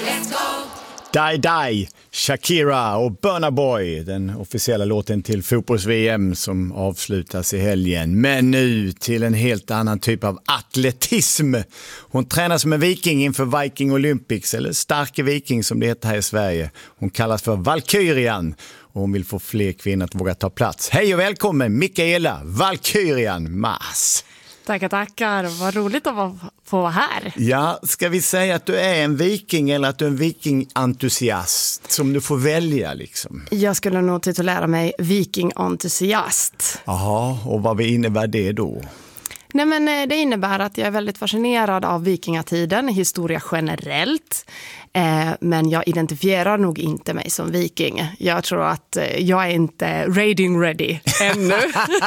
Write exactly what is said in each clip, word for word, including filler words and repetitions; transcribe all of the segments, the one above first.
Let's go! Die Die, Shakira och Burna Boy, den officiella låten till fotbolls-V M som avslutas i helgen. Men nu till en helt annan typ av atletism. Hon tränar som en viking inför Viking Olympics, eller Starke Viking som det heter här i Sverige. Hon kallas för Valkyrian och hon vill få fler kvinnor att våga ta plats. Hej och välkommen Mikaela Valkyrian Mas. Tackar, tackar. Vad roligt att vara, få vara här. Ja, ska vi säga att du är en viking eller att du är en vikingentusiast som du får välja liksom? Jag skulle nog titulera mig vikingentusiast. Jaha, och vad innebär det då? Nej, men det innebär att jag är väldigt fascinerad av vikingatiden, historia generellt. Eh, men jag identifierar nog inte mig som viking. Jag tror att jag är inte raiding ready ännu.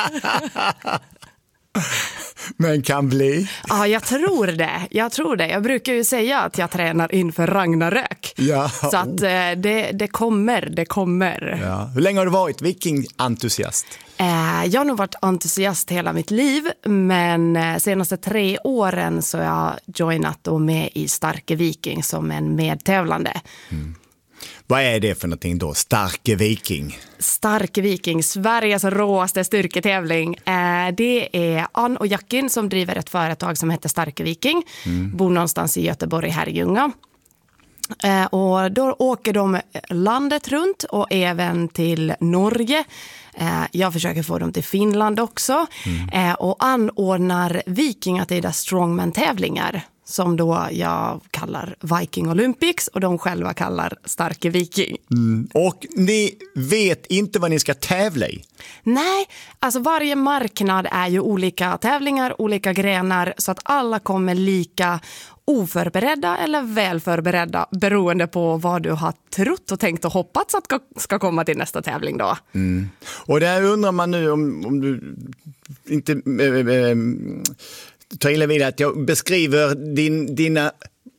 Men kan bli. Ja, jag tror det. Jag tror det. Jag brukar ju säga att jag tränar inför Ragnarök. Ja. Så att det, det kommer, det kommer. Ja. Hur länge har du varit vikingentusiast? Eh, jag har nog varit entusiast hela mitt liv, men senaste tre åren så har jag joinat och med i Starke Viking som en medtävlande. Mm. Vad är det för någonting då? Starke Viking? Starke Viking, Sveriges råaste styrketävling. Eh, det är Ann och Jackin som driver ett företag som heter Starke Viking. Mm. Bor någonstans i Göteborg, Herrljunga. Eh, och då åker de landet runt och även till Norge. Eh, jag försöker få dem till Finland också. Mm. Eh, och anordnar vikingatida strongman-tävlingar som då jag kallar Viking Olympics och de själva kallar Starke Viking. Mm. Och ni vet inte vad ni ska tävla i? Nej, alltså varje marknad är ju olika tävlingar, olika grenar så att alla kommer lika oförberedda eller välförberedda beroende på vad du har trott och tänkt och hoppats att ska komma till nästa tävling då. Mm. Och där undrar man nu om, om du inte... Äh, äh, ta illa vid att jag beskriver din, dina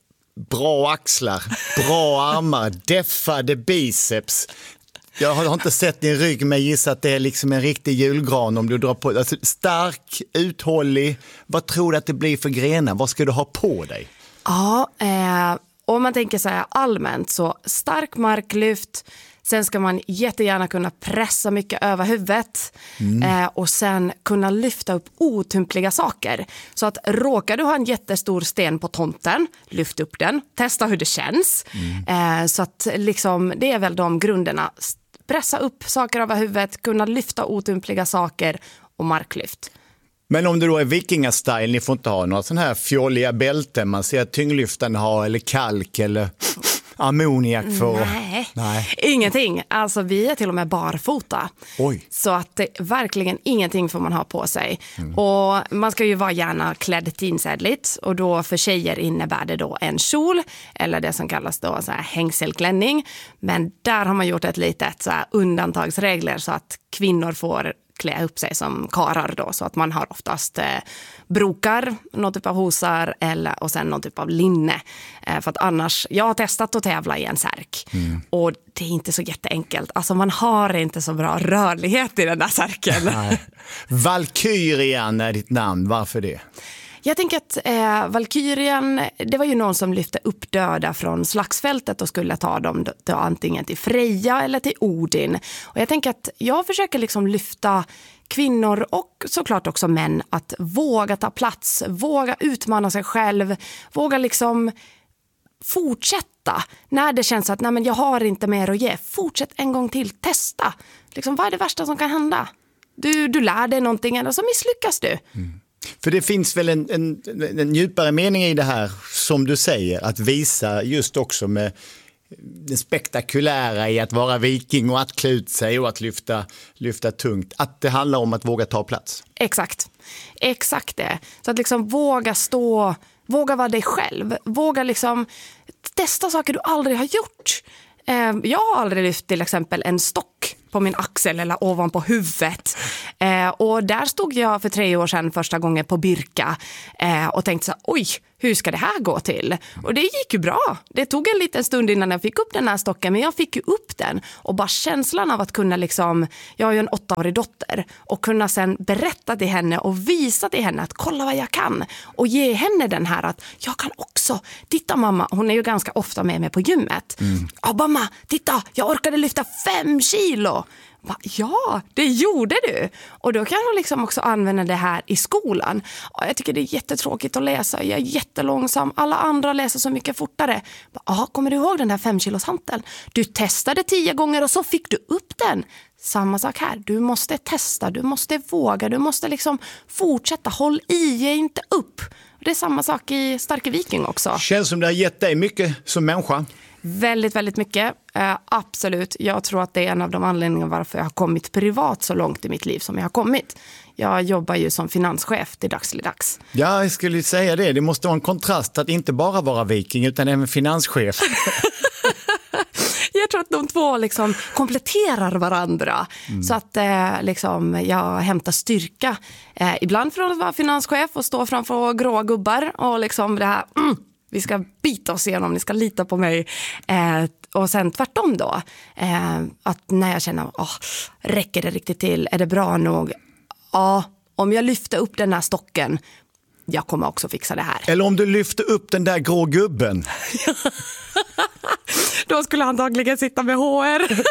bra axlar, bra armar, deffade biceps. Jag har inte sett din rygg men gissar att det är liksom en riktig julgran om du drar på. Alltså, stark, uthållig. Vad tror du att det blir för grenar? Vad ska du ha på dig? Ja, eh, om man tänker så här allmänt så stark marklyft. Sen ska man jättegärna kunna pressa mycket över huvudet mm. eh, och sen kunna lyfta upp otympliga saker. Så att råkar du ha en jättestor sten på tomten, lyft upp den, testa hur det känns. Mm. Eh, så att liksom, det är väl de grunderna. Pressa upp saker över huvudet, kunna lyfta otympliga saker och marklyft. Men om du då är vikingastil, ni får inte ha några sådana här fjolliga bälten man ser att tyngdlyftarna har eller kalk eller... ammoniak för... Nej. Nej, ingenting. Alltså vi är till och med barfota. Oj. Så att det, verkligen ingenting får man ha på sig. Mm. Och man ska ju vara gärna klädd tinsädligt. Och då för tjejer innebär det då en kjol. Eller det som kallas då så här hängselklänning. Men där har man gjort ett litet så här undantagsregler så att kvinnor får klä upp sig som karar då, så att man har oftast eh, brokar, någon typ av hosar eller, och sen någon typ av linne. Eh, för att annars, jag har testat att tävla i en särk mm. och det är inte så jätteenkelt. Alltså man har inte så bra rörlighet i den där särken. Nej. Valkyrian är ditt namn, varför det? Jag tänker att eh, Valkyrian, det var ju någon som lyfte upp döda från slagsfältet och skulle ta dem då, antingen till Freja eller till Odin. Och jag tänker att jag försöker liksom lyfta kvinnor och såklart också män att våga ta plats, våga utmana sig själv, våga liksom fortsätta när det känns att nej, men jag har inte mer att ge. Fortsätt en gång till, testa. Liksom, vad är det värsta som kan hända? Du, du lär dig någonting eller så misslyckas du. Mm. För det finns väl en, en, en djupare mening i det här, som du säger, att visa just också med det spektakulära i att vara viking och att klä ut sig och att lyfta, lyfta tungt. Att det handlar om att våga ta plats. Exakt. Exakt det. Så att liksom våga stå, våga vara dig själv. Våga liksom testa saker du aldrig har gjort. Jag har aldrig lyft till exempel en stock på min axel eller ovanpå huvudet. Eh, och där stod jag för tre år sedan första gången på Birka eh, och tänkte så här, oj, hur ska det här gå till? Och det gick ju bra. Det tog en liten stund innan jag fick upp den här stocken, men jag fick ju upp den. Och bara känslan av att kunna liksom, jag har ju en åttaårig dotter, och kunna sen berätta till henne och visa till henne att kolla vad jag kan. Och ge henne den här att jag kan också, titta mamma, hon är ju ganska ofta med mig på gymmet. Mm. Ja mamma, titta, jag orkade lyfta fem kilo. Ja, det gjorde du. Och då kan hon liksom också använda det här i skolan. Och jag tycker det är jättetråkigt att läsa. Jag är jättelångsam. Alla andra läser så mycket fortare. Ja, kommer du ihåg den där femkiloshanteln? Du testade tio gånger och så fick du upp den. Samma sak här. Du måste testa, du måste våga, du måste liksom fortsätta. Håll i, ge inte upp. Det är samma sak i Starke Viking också. Känns som det har gett dig mycket som människa. Väldigt, väldigt mycket. Uh, absolut. Jag tror att det är en av de anledningarna varför jag har kommit privat så långt i mitt liv som jag har kommit. Jag jobbar ju som finanschef till dags. Ja, jag skulle säga det. Det måste vara en kontrast att inte bara vara viking utan även finanschef. Jag tror att de två liksom kompletterar varandra. Mm. Så att eh, liksom, jag hämtar styrka. Eh, ibland från att vara finanschef och stå framför gråa gubbar. Och liksom det här, mm, vi ska bita oss igenom, ni ska lita på mig. Eh, och sen tvärtom då. Eh, att när jag känner, oh, räcker det riktigt till? Är det bra nog? Ja, om jag lyfter upp den här stocken, jag kommer också fixa det här. Eller om du lyfter upp den där grå gubben. Då skulle han antagligen sitta med H R.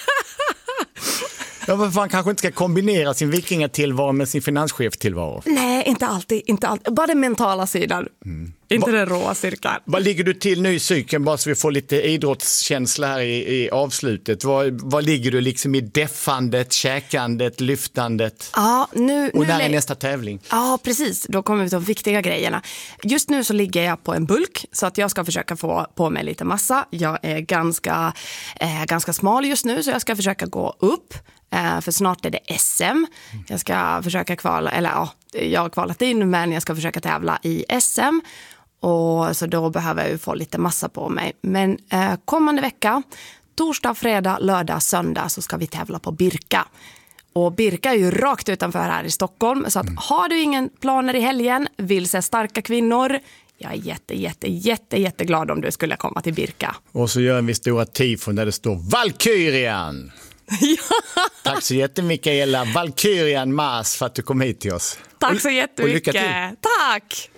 Ja, varför man kanske inte ska kombinera sin vikingatillvaro med sin finanschef-tillvaro? Nej, inte alltid, inte alltid. Bara den mentala sidan. Mm. Inte Va, den råa styrkan. Vad ligger du till nu i cykeln, bara så vi får lite idrottskänsla här i, i avslutet? Vad, vad ligger du liksom i deffandet, käkandet, lyftandet? Ja, nu, och nu när är nästa tävling? Ja, precis. Då kommer vi till de viktiga grejerna. Just nu så ligger jag på en bulk så att jag ska försöka få på mig lite massa. Jag är ganska, eh, ganska smal just nu så jag ska försöka gå upp. För snart är det S M. Jag ska försöka kvala, eller ja, jag har kvalat in men jag ska försöka tävla i S M. Och så då behöver jag ju få lite massa på mig. Men eh, kommande vecka, torsdag, fredag, lördag, söndag så ska vi tävla på Birka. Och Birka är ju rakt utanför här i Stockholm. Så att har du ingen planer i helgen, vill se starka kvinnor, jag är jätte, jätte, jätte, jätteglad om du skulle komma till Birka. Och så gör vi stora tifon där det står Valkyrian. Ja. Tack så jättemycket, Mikaela Valkyrian Mas, för att du kom hit till oss. Tack så jättemycket. Och lycka till. Tack!